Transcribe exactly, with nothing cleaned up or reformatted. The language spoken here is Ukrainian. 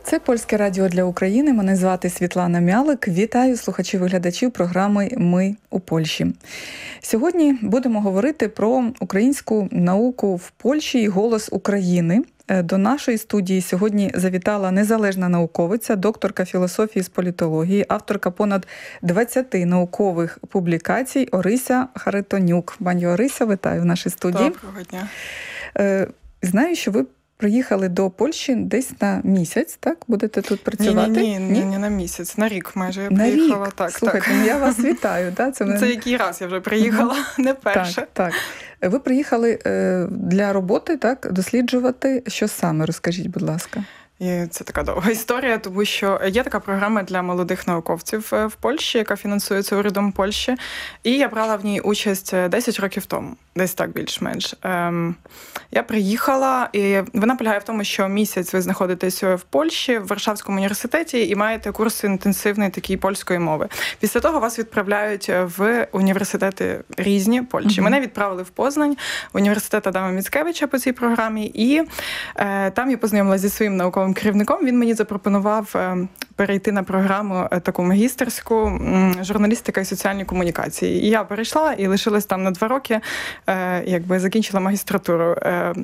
Це Польське радіо для України. Мене звати Світлана Мялик. Вітаю слухачів і глядачів програми «Ми у Польщі». Сьогодні будемо говорити про українську науку в Польщі і «Голос України». До нашої студії сьогодні завітала незалежна науковиця, докторка філософії з політології, авторка понад двадцяти наукових публікацій Орися Харитонюк. Пані Орися, вітаю в нашій студії. Доброго дня. Знаю, що ви приїхали до Польщі десь на місяць, так? Будете тут працювати? Ні, ні, ні, ні, не на місяць, на рік майже я на приїхала. Рік? Так, Слухайте, так. Ну, я вас вітаю. Да? Це, Це який раз я вже приїхала, не перше. Так, так. Ви приїхали для роботи, так, досліджувати. Що саме? Розкажіть, будь ласка. І це така довга історія, тому що є така програма для молодих науковців в Польщі, яка фінансується урядом Польщі. І я брала в ній участь десять років тому, десь так більш-менш. Ем, я приїхала, і вона полягає в тому, що місяць ви знаходитесь в Польщі, в Варшавському університеті, і маєте курс інтенсивний такий польської мови. Після того вас відправляють в університети різні Польщі. Mm-hmm. Мене відправили в Познань, в університет Адама Міцкевича по цій програмі, і е, там я познайомилася зі своїм науковим керівником. Він мені запропонував перейти на програму таку магістерську журналістика і соціальні комунікації. І я перейшла і лишилась там на два роки, якби закінчила магістратуру.